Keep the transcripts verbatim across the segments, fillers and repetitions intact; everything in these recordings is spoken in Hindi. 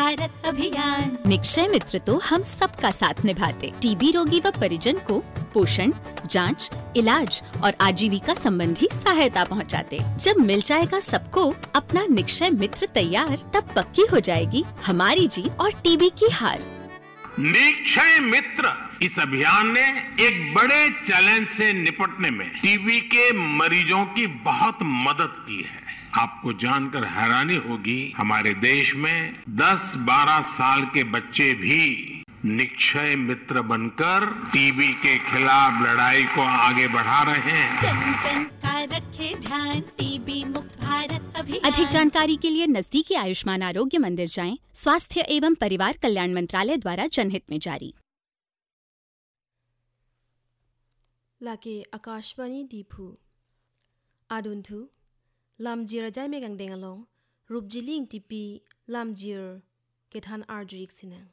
भारत अभियान। निक्षय मित्र तो हम सबका साथ निभाते, टीबी रोगी व परिजन को पोषण, जांच, इलाज और आजीविका संबंधी सहायता पहुंचाते। जब मिल जाएगा सबको अपना निक्षय मित्र तैयार, तब पक्की हो जाएगी हमारी जीत और टीबी की हार। निक्षय मित्र इस अभियान ने एक बड़े चैलेंज से निपटने में टीबी के मरीजों की बहुत मदद की है। आपको जानकर हैरानी होगी, हमारे देश में दस बारह साल के बच्चे भी निक्षय मित्र बनकर टीबी के खिलाफ लड़ाई को आगे बढ़ा रहे हैं। जन जन का रखे ध्यान, टीबी मुक्त भारत अभियान। अधिक जानकारी के लिए नजदीकी आयुष्मान आरोग्य मंदिर जाएं। स्वास्थ्य एवं परिवार कल्याण मंत्रालय द्वारा जनहित में जारी। लाके आकाशवाणी दीपू आदुंथु लामजिर जाय में गंगदेंगलों रूपजिलिंग TP लामजिर Kethan आर्जुरिक cine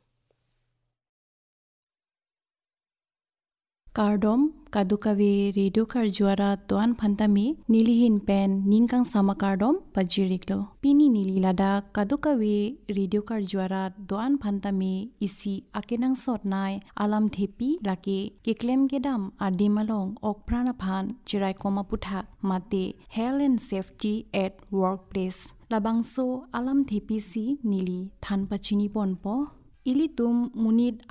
Kardom kadukawe redu karjuara tuan phantami nilihin pen ningkang sama kardom pajiriklo pini nililada kadukawe redu karjuara tuan phantami isi akenang sotnai alam thepi lake keklem gedam adimalong okprana phan chirai koma putha mate health and safety at workplace labangso alam thepi si nili than pachini ponpo ilitum munit